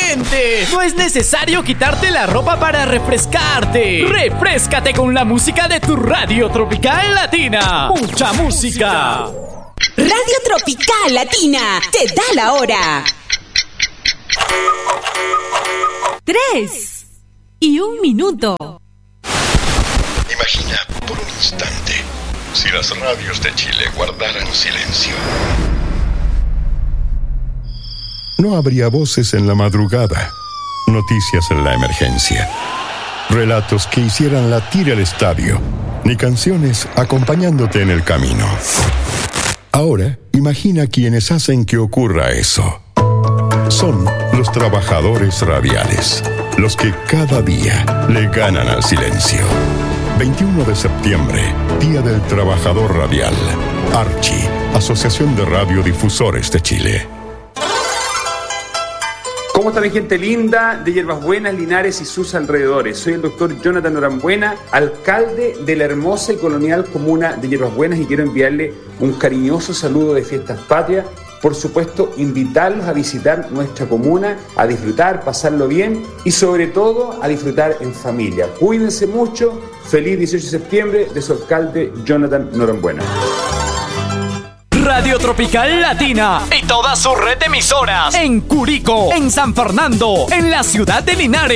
caliente. No es necesario quitarte la ropa para refrescarte. Refréscate con la música de tu Radio Tropical Latina. Mucha música. Radio Tropical Latina te da la hora. 3:01. Imagina por un instante si las radios de Chile guardaran silencio. No habría voces en la madrugada, noticias en la emergencia, relatos que hicieran latir el estadio, ni canciones acompañándote en el camino. Ahora, imagina quienes hacen que ocurra eso. Son los trabajadores radiales, los que cada día le ganan al silencio. 21 de septiembre, Día del Trabajador Radial. Archi, Asociación de Radiodifusores de Chile. ¿Cómo está mi gente linda de Hierbas Buenas, Linares y sus alrededores? Soy el doctor Jonathan Norambuena, alcalde de la hermosa y colonial comuna de Hierbas Buenas, y quiero enviarle un cariñoso saludo de Fiestas Patrias. Por supuesto, invitarlos a visitar nuestra comuna, a disfrutar, pasarlo bien y sobre todo a disfrutar en familia. Cuídense mucho. Feliz 18 de septiembre de su alcalde Jonathan Norambuena. Radio Tropical Latina y toda su red de emisoras en Curicó, en San Fernando, en la ciudad de Linares.